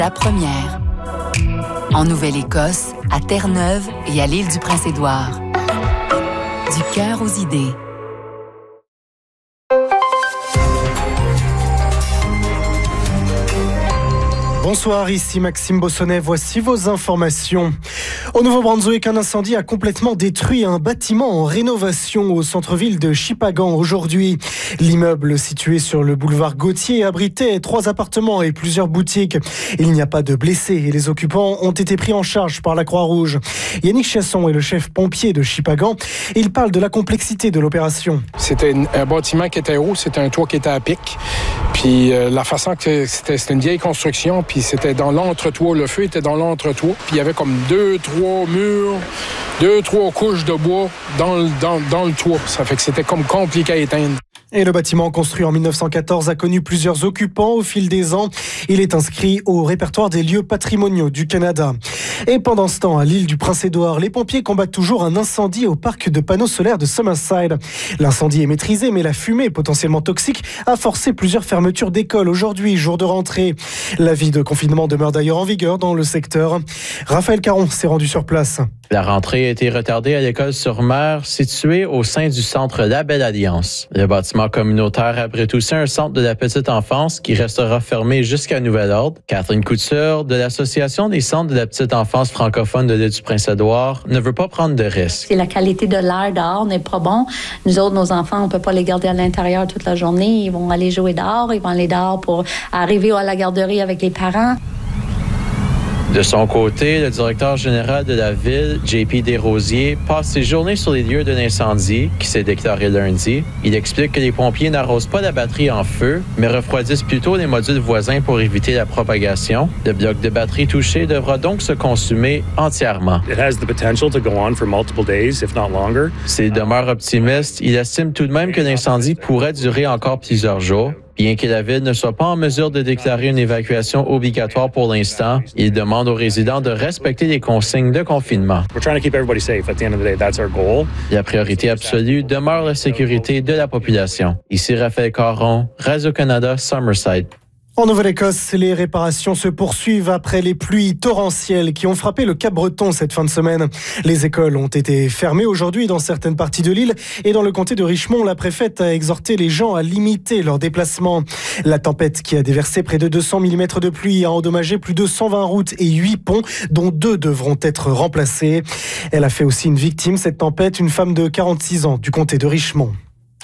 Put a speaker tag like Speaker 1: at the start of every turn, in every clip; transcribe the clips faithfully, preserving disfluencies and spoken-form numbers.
Speaker 1: La première. En Nouvelle-Écosse, à Terre-Neuve et à l'île du Prince-Édouard. Du cœur aux idées.
Speaker 2: Bonsoir, ici Maxime Bossonnet, voici vos informations. Au Nouveau-Brunswick, un incendie a complètement détruit un bâtiment en rénovation au centre-ville de Shippagan aujourd'hui. L'immeuble situé sur le boulevard Gauthier abritait trois appartements et plusieurs boutiques. Il n'y a pas de blessés et les occupants ont été pris en charge par la Croix-Rouge. Yannick Chasson est le chef pompier de Shippagan et il parle de la complexité de l'opération.
Speaker 3: C'était un bâtiment qui était haut, c'était un toit qui était à pic. Puis euh, la façon que c'était, c'était une vieille construction, puis c'était dans l'entretoit, le feu était dans l'entretoit, puis il y avait comme deux, trois murs, deux, trois couches de bois dans le, dans, dans le toit. Ça fait que c'était comme compliqué à éteindre.
Speaker 2: Et le bâtiment, construit en mille neuf cent quatorze, a connu plusieurs occupants au fil des ans. Il est inscrit au répertoire des lieux patrimoniaux du Canada. Et pendant ce temps, à l'île du Prince-Édouard, les pompiers combattent toujours un incendie au parc de panneaux solaires de Summerside. L'incendie est maîtrisé, mais la fumée, potentiellement toxique, a forcé plusieurs fermetures d'écoles aujourd'hui, jour de rentrée. L'avis de confinement demeure d'ailleurs en vigueur dans le secteur. Raphaël Caron s'est rendu sur place.
Speaker 4: La rentrée a été retardée à l'école sur mer située au sein du centre La Belle Alliance. Le bâtiment communautaire abrite aussi un centre de la petite enfance qui restera fermé jusqu'à nouvel ordre. Catherine Couture de l'Association des centres de la petite enfance francophone de l'île du Prince-Édouard ne veut pas prendre de risques.
Speaker 5: Si la qualité de l'air dehors n'est pas bon, nous autres, nos enfants, on peut pas les garder à l'intérieur toute la journée. Ils vont aller jouer dehors, ils vont aller dehors pour arriver à la garderie avec les parents.
Speaker 4: De son côté, le directeur général de la ville, J P Desrosiers, passe ses journées sur les lieux de l'incendie, qui s'est déclaré lundi. Il explique que les pompiers n'arrosent pas la batterie en feu, mais refroidissent plutôt les modules voisins pour éviter la propagation. Le bloc de batterie touché devra donc se consumer entièrement.
Speaker 6: It has the potential to go on for multiple days, if not longer.
Speaker 4: S'il demeure optimiste, il estime tout de même que l'incendie pourrait durer encore plusieurs jours. Bien que la Ville ne soit pas en mesure de déclarer une évacuation obligatoire pour l'instant, il demande aux résidents de respecter les consignes de confinement.
Speaker 6: We're trying to keep everybody safe. At the end of the day, that's our goal.
Speaker 4: La priorité absolue demeure la sécurité de la population. Ici Raphaël Caron, Radio-Canada, Summerside.
Speaker 2: En Nouvelle-Écosse, les réparations se poursuivent après les pluies torrentielles qui ont frappé le Cap-Breton cette fin de semaine. Les écoles ont été fermées aujourd'hui dans certaines parties de l'île et dans le comté de Richmond, la préfète a exhorté les gens à limiter leurs déplacements. La tempête qui a déversé près de deux cents millimètres de pluie a endommagé plus de cent vingt routes et huit ponts, dont deux devront être remplacés. Elle a fait aussi une victime, cette tempête, une femme de quarante-six ans du comté de Richmond.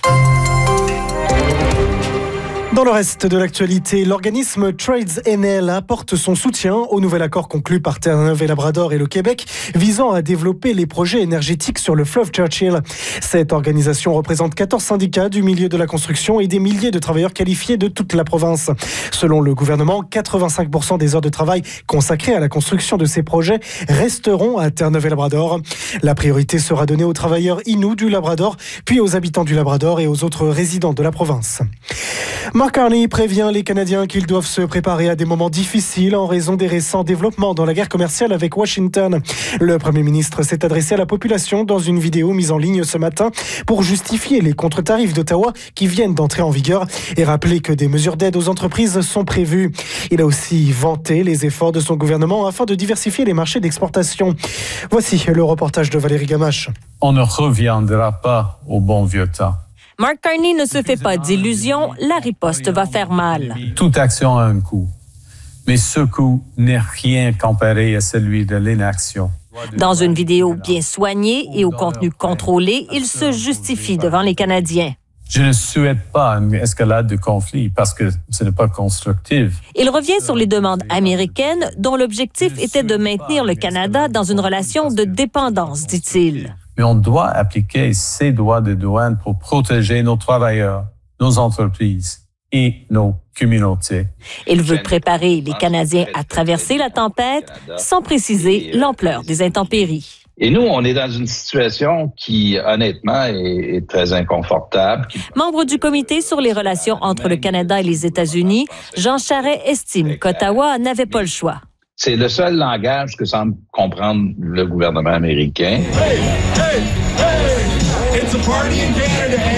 Speaker 2: Dans le reste de l'actualité, l'organisme Trades N L apporte son soutien au nouvel accord conclu par Terre-Neuve et Labrador et le Québec visant à développer les projets énergétiques sur le fleuve Churchill. Cette organisation représente quatorze syndicats du milieu de la construction et des milliers de travailleurs qualifiés de toute la province. Selon le gouvernement, quatre-vingt-cinq pour cent des heures de travail consacrées à la construction de ces projets resteront à Terre-Neuve et Labrador. La priorité sera donnée aux travailleurs Inuits du Labrador, puis aux habitants du Labrador et aux autres résidents de la province. Mark Carney prévient les Canadiens qu'ils doivent se préparer à des moments difficiles en raison des récents développements dans la guerre commerciale avec Washington. Le Premier ministre s'est adressé à la population dans une vidéo mise en ligne ce matin pour justifier les contre-tarifs d'Ottawa qui viennent d'entrer en vigueur et rappeler que des mesures d'aide aux entreprises sont prévues. Il a aussi vanté les efforts de son gouvernement afin de diversifier les marchés d'exportation. Voici le reportage de Valérie Gamache.
Speaker 7: On ne reviendra pas au bon vieux temps.
Speaker 8: Mark Carney ne se fait pas d'illusions, la riposte va faire mal.
Speaker 7: Toute action a un coût, mais ce coût n'est rien comparé à celui de l'inaction.
Speaker 8: Dans une vidéo bien soignée et au contenu contrôlé, il se justifie devant les Canadiens.
Speaker 7: Je ne souhaite pas une escalade de conflit parce que ce n'est pas constructif.
Speaker 8: Il revient sur les demandes américaines dont l'objectif était de maintenir le Canada dans une relation de dépendance, dit-il.
Speaker 7: Mais on doit appliquer ces droits de douane pour protéger nos travailleurs, nos entreprises et nos communautés.
Speaker 8: Il veut préparer les Canadiens à traverser la tempête sans préciser l'ampleur des intempéries.
Speaker 9: Et nous, on est dans une situation qui, honnêtement, est, est très inconfortable.
Speaker 8: Membre du comité sur les relations entre le Canada et les États-Unis, Jean Charest estime qu'Ottawa n'avait pas le choix.
Speaker 9: C'est le seul langage que semble comprendre le gouvernement américain.
Speaker 8: Et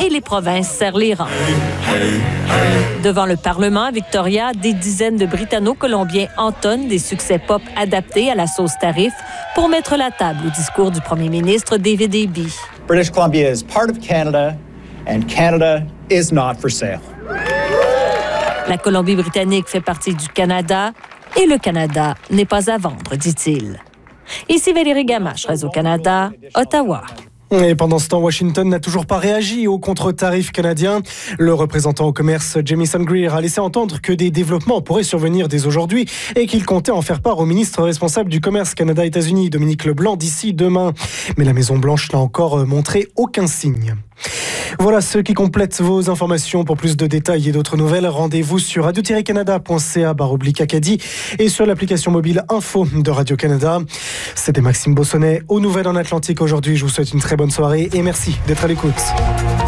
Speaker 8: et les provinces serrent les rangs. Devant le Parlement à Victoria, des dizaines de Britanno-Colombiens entonnent des succès pop adaptés à la sauce tarif pour mettre la table au discours du premier ministre David Eby.
Speaker 10: British Columbia is part of Canada and Canada is not for sale.
Speaker 8: La Colombie-Britannique fait partie du Canada et le Canada n'est pas à vendre, dit-il. Ici Valérie Gamache, Radio-Canada, Ottawa.
Speaker 2: Et pendant ce temps, Washington n'a toujours pas réagi au contre-tarif canadien. Le représentant au commerce Jamieson Greer a laissé entendre que des développements pourraient survenir dès aujourd'hui et qu'il comptait en faire part au ministre responsable du commerce Canada-États-Unis, Dominique Leblanc, d'ici demain. Mais la Maison-Blanche n'a encore montré aucun signe. Voilà ce qui complète vos informations. Pour plus de détails et d'autres nouvelles, rendez-vous sur radio tiret canada point c a barre oblique Acadie et sur l'application mobile Info de Radio-Canada. C'était Maxime Bossonnet aux Nouvelles en Atlantique aujourd'hui. Je vous souhaite une très bonne soirée et merci d'être à l'écoute.